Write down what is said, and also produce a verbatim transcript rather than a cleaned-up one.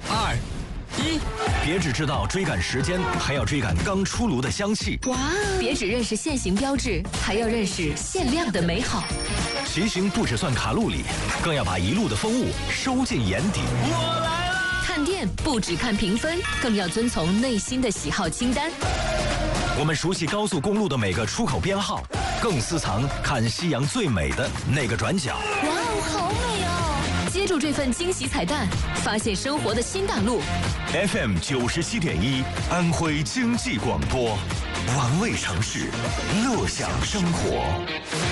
二、一，别只知道追赶时间，还要追赶刚出炉的香气。 哇！别只认识限行标志，还要认识限量的美好。 骑行不只算卡路里，更要把一路的风物收进眼底。 我来了！ 看店不只看评分，更要遵从内心的喜好清单。 我们熟悉高速公路的每个出口编号，更私藏看夕阳最美的那个转角。 哇哦，好美哦！接住这份惊喜彩蛋，发现生活的新大陆。 F M 九十七点一，安徽经济广播，玩味城市，乐享生活。